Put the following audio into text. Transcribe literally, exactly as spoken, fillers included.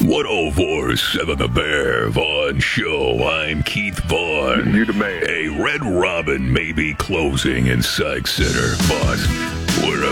one oh four point seven The Bear, Vaughn Show. I'm Keith Vaughn. You the man. A Red Robin may be closing in Psych Center, but we're